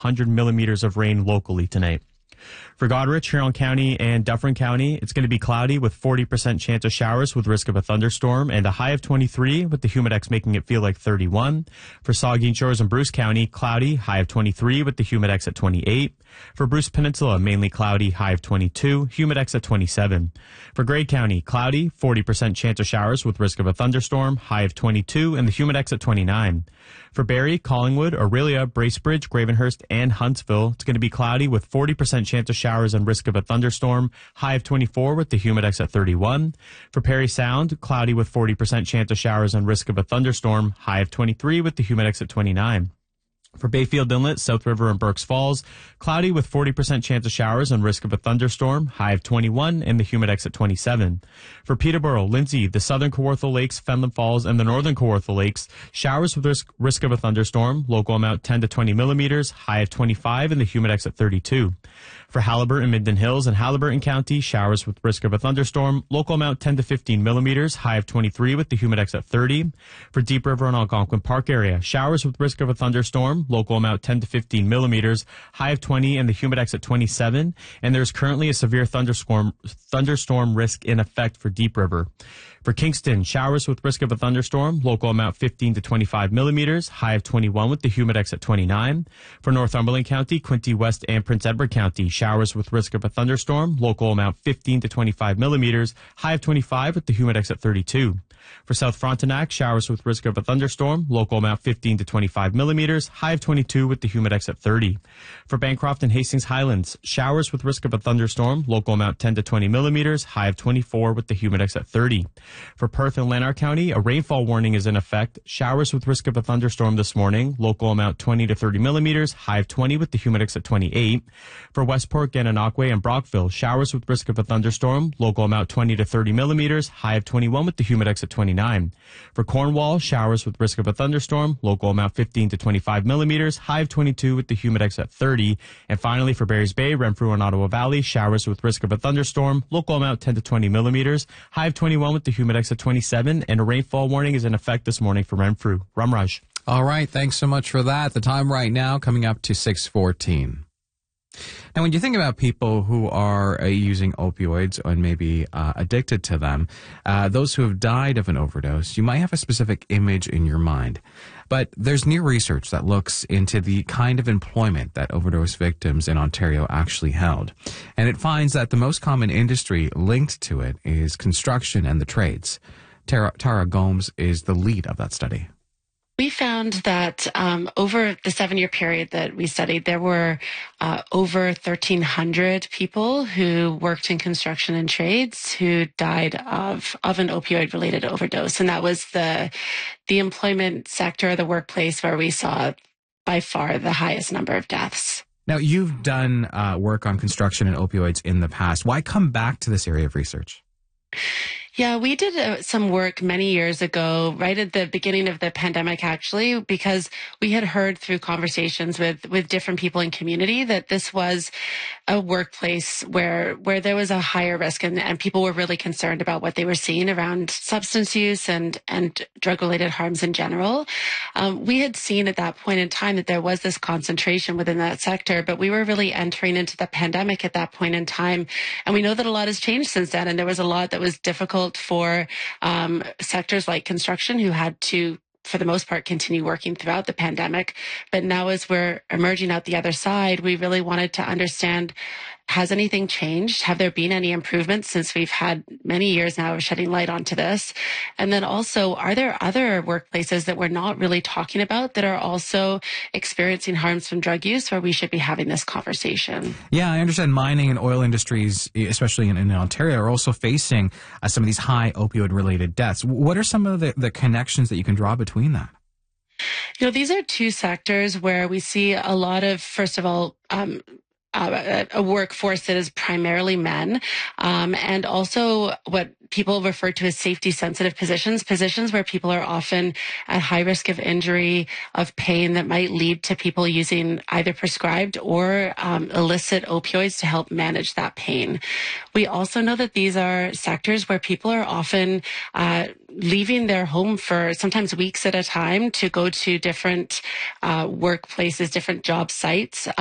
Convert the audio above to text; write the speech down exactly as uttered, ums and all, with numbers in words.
one hundred millimeters of rain locally tonight. For Goderich, Huron County, and Dufferin County, it's going to be cloudy with forty percent chance of showers with risk of a thunderstorm and a high of twenty-three, with the humidex making it feel like thirty-one. For Saugeen Shores and Bruce County, cloudy, high of twenty-three with the humidex at twenty-eight. For Bruce Peninsula, mainly cloudy, high of twenty-two, humidex at twenty-seven. For Grade County, cloudy, forty percent chance of showers with risk of a thunderstorm, high of twenty-two, and the humidex at twenty-nine. For Barrie, Collingwood, Orillia, Bracebridge, Gravenhurst, and Huntsville, it's going to be cloudy with forty percent chance of showers and risk of a thunderstorm, high of twenty-four with the humidex at thirty-one. For Parry Sound, cloudy with forty percent chance of showers and risk of a thunderstorm, high of twenty-three with the humidex at twenty-nine. For Bayfield Inlet, South River, and Burks Falls, cloudy with forty percent chance of showers and risk of a thunderstorm, high of twenty-one, and the humidex at twenty-seven. For Peterborough, Lindsay, the Southern Kawartha Lakes, Fenland Falls, and the Northern Kawartha Lakes, showers with risk, risk of a thunderstorm, local amount ten to twenty millimeters, high of twenty-five, and the humidex at thirty-two. For Haliburton, Minden Hills, and Haliburton County, showers with risk of a thunderstorm, local amount ten to fifteen millimeters, high of twenty-three with the humidex at thirty. For Deep River and Algonquin Park area, showers with risk of a thunderstorm, local amount ten to fifteen millimeters, high of twenty, and the humidex at twenty-seven. And there's currently a severe thunderstorm thunderstorm risk in effect for Deep River. For Kingston, showers with risk of a thunderstorm, local amount fifteen to twenty-five millimeters, high of twenty-one with the humidex at twenty-nine. For Northumberland County, Quinte West, and Prince Edward County, showers with risk of a thunderstorm, local amount fifteen to twenty-five millimeters, high of twenty-five with the humidex at thirty-two. For South Frontenac, showers with risk of a thunderstorm, local amount fifteen to twenty-five millimeters, high of twenty-two with the humidex at thirty. For Bancroft and Hastings Highlands, showers with risk of a thunderstorm, local amount ten to twenty millimeters, high of twenty-four with the humidex at thirty. For Perth and Lanark County, a rainfall warning is in effect. Showers with risk of a thunderstorm this morning, local amount twenty to thirty millimeters, high of twenty with the humidex at twenty-eight. For Westport, Gananoque, and Brockville, showers with risk of a thunderstorm, local amount twenty to thirty millimeters, high of twenty-one with the humidex at twenty-nine. For Cornwall, showers with risk of a thunderstorm, local amount fifteen to twenty-five millimeters, high of twenty-two with the humidex at thirty. And finally, for Barry's Bay, Renfrew, and Ottawa Valley, showers with risk of a thunderstorm, local amount ten to twenty millimeters, high of twenty-one with the humidex at twenty-seven, and a rainfall warning is in effect this morning for Renfrew. Ramraj. All right, thanks so much for that. The time right now coming up to six fourteen. Now, when you think about people who are uh, using opioids and maybe uh, addicted to them, uh, those who have died of an overdose, you might have a specific image in your mind. But there's new research that looks into the kind of employment that overdose victims in Ontario actually held. And it finds that the most common industry linked to it is construction and the trades. Tara, Tara Gomes is the lead of that study. We found that um, over the seven-year period that we studied, there were uh, over thirteen hundred people who worked in construction and trades who died of of an opioid-related overdose, and that was the the employment sector, the workplace, where we saw by far the highest number of deaths. Now, you've done uh, work on construction and opioids in the past. Why come back to this area of research? Yeah, we did uh, some work many years ago, right at the beginning of the pandemic, actually, because we had heard through conversations with, with different people in community that this was a workplace where where there was a higher risk, and, and people were really concerned about what they were seeing around substance use and, and drug-related harms in general. Um, we had seen at that point in time that there was this concentration within that sector, but we were really entering into the pandemic at that point in time, and we know that a lot has changed since then, and there was a lot that was difficult for um, sectors like construction who had to, for the most part, continue working throughout the pandemic. But now as we're emerging out the other side, we really wanted to understand, has anything changed? Have there been any improvements since we've had many years now of shedding light onto this? And then also, are there other workplaces that we're not really talking about that are also experiencing harms from drug use where we should be having this conversation? Yeah, I understand mining and oil industries, especially in, in Ontario, are also facing uh, some of these high opioid-related deaths. What are some of the, the connections that you can draw between that? You know, these are two sectors where we see a lot of, first of all, um, Uh, a workforce that is primarily men, um, and also what people refer to as safety-sensitive positions, positions where people are often at high risk of injury, of pain that might lead to people using either prescribed or um, illicit opioids to help manage that pain. We also know that these are sectors where people are often uh, leaving their home for sometimes weeks at a time to go to different uh, workplaces, different job sites.